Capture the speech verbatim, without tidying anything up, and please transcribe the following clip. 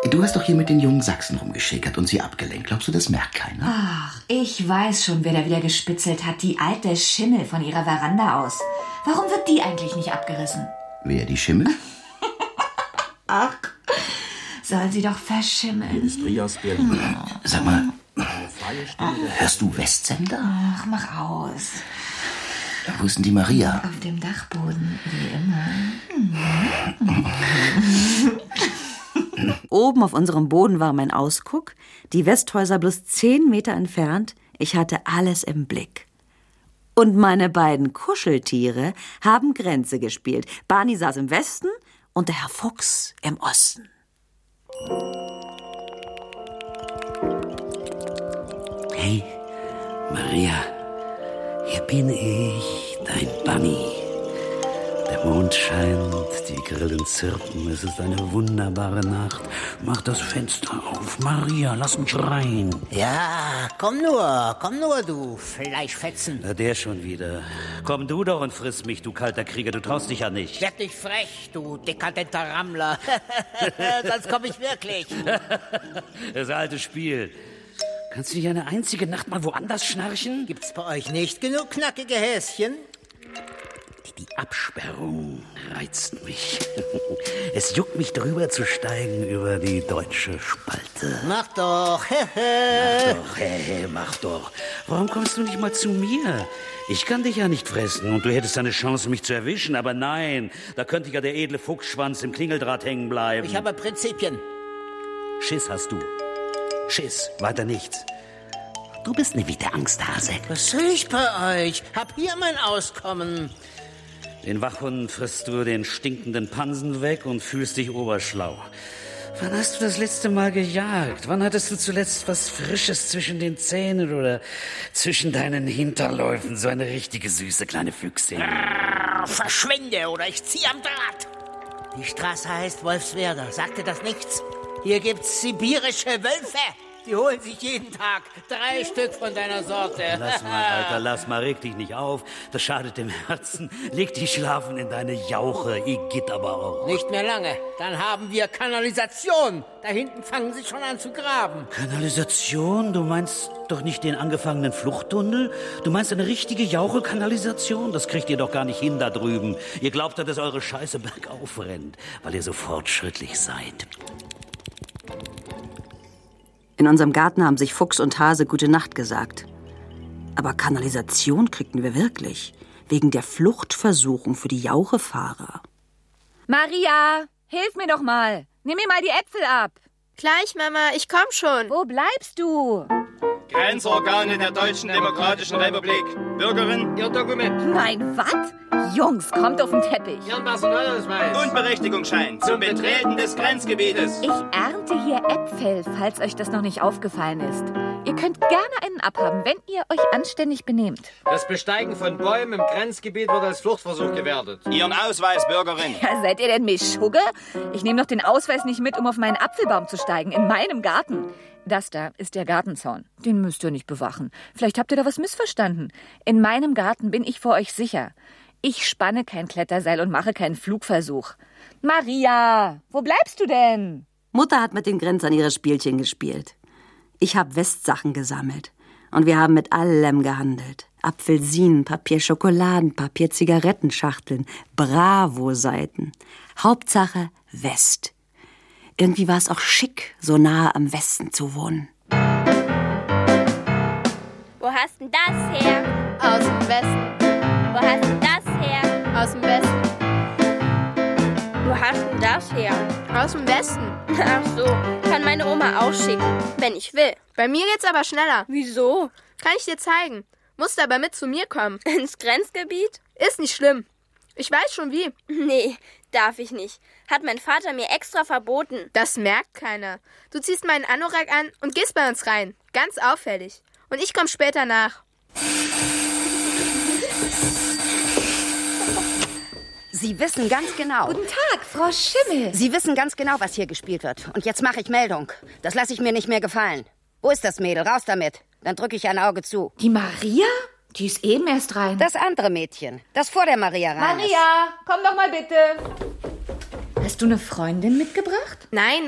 Du hast doch hier mit den jungen Sachsen rumgeschickert und sie abgelenkt. Glaubst du, das merkt keiner? Ach, ich weiß schon, wer da wieder gespitzelt hat. Die alte Schimmel von ihrer Veranda aus. Warum wird die eigentlich nicht abgerissen? Wer, die Schimmel? Ach, soll sie doch verschimmeln. Industrie aus Berlin. Sag mal, hörst du Westsender? Ach, mach aus. Wo ist denn die Maria? Auf dem Dachboden, wie immer. Oben auf unserem Boden war mein Ausguck, die Westhäuser bloß zehn Meter entfernt. Ich hatte alles im Blick. Und meine beiden Kuscheltiere haben Grenze gespielt. Barney saß im Westen und der Herr Fuchs im Osten. Hey, Maria, hier bin ich, dein Bunny. Der Mond scheint, die Grillen zirpen, es ist eine wunderbare Nacht. Mach das Fenster auf, Maria, lass mich rein. Ja, komm nur, komm nur, du Fleischfetzen. Na, der schon wieder. Komm du doch und friss mich, du kalter Krieger, du traust dich ja nicht. Werd nicht frech, du dekadenter Rammler. Sonst komm ich wirklich. Das alte Spiel. Kannst du nicht eine einzige Nacht mal woanders schnarchen? Gibt's bei euch nicht genug knackige Häschen? Die Absperrung reizt mich. Es juckt mich, drüber zu steigen über die deutsche Spalte. Mach doch. Mach doch, hey, mach doch. Warum kommst du nicht mal zu mir? Ich kann dich ja nicht fressen und du hättest eine Chance, mich zu erwischen. Aber nein, da könnte ja der edle Fuchsschwanz im Klingeldraht hängen bleiben. Ich habe Prinzipien. Schiss hast du. Schiss, weiter nichts. Du bist eine wite Angsthase. Was soll ich bei euch? Hab hier mein Auskommen. Den Wachhunden frisst du den stinkenden Pansen weg und fühlst dich oberschlau. Wann hast du das letzte Mal gejagt? Wann hattest du zuletzt was Frisches zwischen den Zähnen oder zwischen deinen Hinterläufen? So eine richtige süße kleine Füchsin. Arr, verschwinde oder ich zieh am Draht. Die Straße heißt Wolfswerder. Sagt dir das nichts? Hier gibt's sibirische Wölfe. Die holen sich jeden Tag drei Stück von deiner Sorte. Lass mal, Alter, lass mal, reg dich nicht auf. Das schadet dem Herzen. Leg dich schlafen in deine Jauche. Igitt aber auch. Nicht mehr lange. Dann haben wir Kanalisation. Da hinten fangen sie schon an zu graben. Kanalisation? Du meinst doch nicht den angefangenen Fluchttunnel? Du meinst eine richtige Jauche-Kanalisation? Das kriegt ihr doch gar nicht hin da drüben. Ihr glaubt ja, dass eure Scheiße bergauf rennt, weil ihr so fortschrittlich seid. In unserem Garten haben sich Fuchs und Hase gute Nacht gesagt. Aber Kanalisation kriegten wir wirklich. Wegen der Fluchtversuchung für die Jauchefahrer. Maria, hilf mir doch mal. Nimm mir mal die Äpfel ab. Gleich, Mama, ich komm schon. Wo bleibst du? Grenzorgane der Deutschen Demokratischen Republik. Bürgerin, Ihr Dokument. Nein, was? Jungs, kommt auf den Teppich. Ihren Personalausweis. Und Berechtigungsschein zum Betreten des Grenzgebietes. Ich ernte hier Äpfel, falls euch das noch nicht aufgefallen ist. Ihr könnt gerne einen abhaben, wenn ihr euch anständig benehmt. Das Besteigen von Bäumen im Grenzgebiet wird als Fluchtversuch gewertet. Ihren Ausweis, Bürgerin. Ja, seid ihr denn Mischugge? Ich nehme doch den Ausweis nicht mit, um auf meinen Apfelbaum zu steigen, in meinem Garten. Das da ist der Gartenzaun. Den müsst ihr nicht bewachen. Vielleicht habt ihr da was missverstanden. In meinem Garten bin ich vor euch sicher. Ich spanne kein Kletterseil und mache keinen Flugversuch. Maria, wo bleibst du denn? Mutter hat mit den Grenzern ihre Spielchen gespielt. Ich habe Westsachen gesammelt. Und wir haben mit allem gehandelt. Apfelsinenpapier, Schokoladenpapier, Zigarettenschachteln, Bravo-Seiten. Hauptsache West. Irgendwie war es auch schick, so nahe am Westen zu wohnen. Wo hast denn das her? Aus dem Westen. Wo hast denn das her? Aus dem Westen. Wo hast denn das her? Aus dem Westen. Ach so, kann meine Oma auch schicken, wenn ich will. Bei mir geht's aber schneller. Wieso? Kann ich dir zeigen. Musst aber mit zu mir kommen. Ins Grenzgebiet? Ist nicht schlimm. Ich weiß schon wie. Nee, darf ich nicht. Hat mein Vater mir extra verboten. Das merkt keiner. Du ziehst meinen Anorak an und gehst bei uns rein. Ganz auffällig. Und ich komme später nach. Sie wissen ganz genau. Guten Tag, Frau Schimmel. Sie wissen ganz genau, was hier gespielt wird. Und jetzt mache ich Meldung. Das lasse ich mir nicht mehr gefallen. Wo ist das Mädel? Raus damit. Dann drücke ich ein Auge zu. Die Maria? Die ist eben erst rein. Das andere Mädchen, das vor der Maria rein Maria, ist. komm doch mal bitte. Hast du eine Freundin mitgebracht? Nein,